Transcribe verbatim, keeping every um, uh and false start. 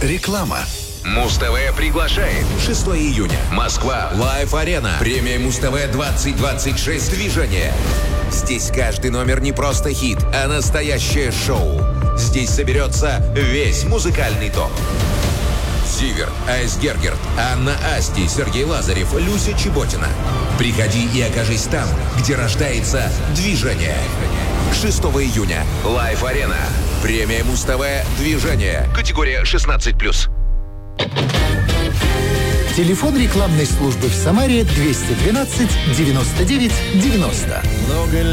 Реклама. Муз-ТВ приглашает. шестого июня. Москва. Лайв-арена. Премия Муз-ТВ двадцать двадцать шесть. Движение. Здесь каждый номер не просто хит, а настоящее шоу. Здесь соберется весь музыкальный топ. Зиверт, Айс Гергерт, Анна Асти, Сергей Лазарев, Люся Чеботина. Приходи и окажись там, где рождается движение. шестого июня. Лайв-арена. Премия Муз-ТВ «Движение». Категория шестнадцать плюс. Телефон рекламной службы в Самаре двести двенадцать девяносто девять девяносто. Много